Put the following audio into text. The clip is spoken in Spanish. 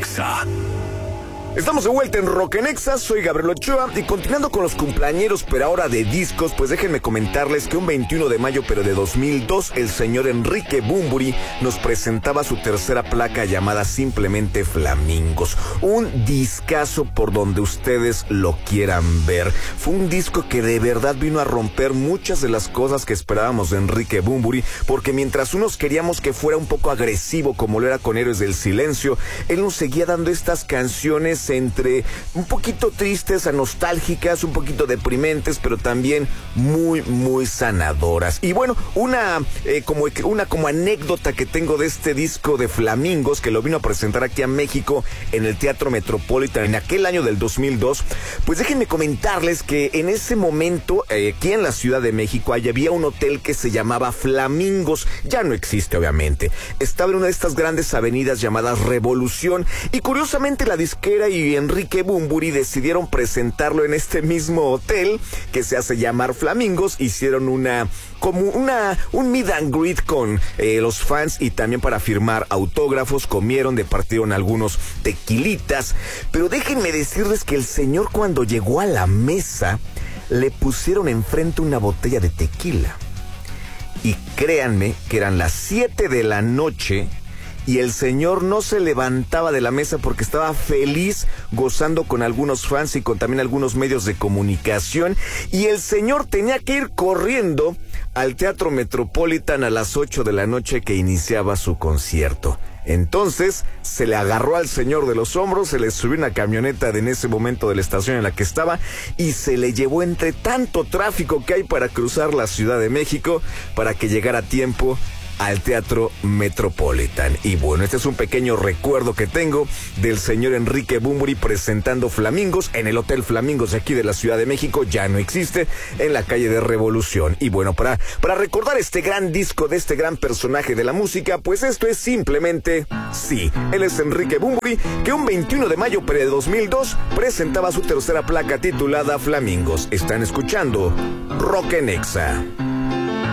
Nexa. Estamos de vuelta en Rock en Exa, soy Gabriel Ochoa y continuando con los cumpleañeros, pero ahora de discos, pues déjenme comentarles que un 21 de mayo, pero de 2002, el señor Enrique Bunbury nos presentaba su tercera placa llamada simplemente Flamingos. Un discazo por donde ustedes lo quieran ver. Fue un disco que de verdad vino a romper muchas de las cosas que esperábamos de Enrique Bunbury, porque mientras unos queríamos que fuera un poco agresivo como lo era con Héroes del Silencio, él nos seguía dando estas canciones entre un poquito tristes a nostálgicas, un poquito deprimentes, pero también muy, muy sanadoras. Y bueno, una como anécdota que tengo de este disco de Flamingos, que lo vino a presentar aquí a México en el Teatro Metropolitan en aquel año del 2002, pues déjenme comentarles que en ese momento, aquí en la Ciudad de México, había un hotel que se llamaba Flamingos. Ya no existe, obviamente. Estaba en una de estas grandes avenidas llamadas Revolución, y curiosamente la disquera y Enrique Bunbury decidieron presentarlo en este mismo hotel que se hace llamar Flamingos. Hicieron un meet and greet con los fans y también para firmar autógrafos. Comieron, departieron algunos tequilitas, pero déjenme decirles que el señor, cuando llegó a la mesa, le pusieron enfrente una botella de tequila, y créanme que eran las 7 de la noche y el señor no se levantaba de la mesa porque estaba feliz gozando con algunos fans y con también algunos medios de comunicación, y el señor tenía que ir corriendo al Teatro Metropolitan a las 8 de la noche que iniciaba su concierto. Entonces se le agarró al señor de los hombros, se le subió una camioneta en ese momento de la estación en la que estaba y se le llevó entre tanto tráfico que hay para cruzar la Ciudad de México para que llegara a tiempo al Teatro Metropolitan. Y bueno, este es un pequeño recuerdo que tengo del señor Enrique Bunbury presentando Flamingos en el Hotel Flamingos de aquí de la Ciudad de México. Ya no existe, en la calle de Revolución. Y bueno, para recordar este gran disco de este gran personaje de la música, pues esto es simplemente Sí. Él es Enrique Bunbury, que un 21 de mayo de 2002 presentaba su tercera placa titulada Flamingos. Están escuchando Rock en Exa.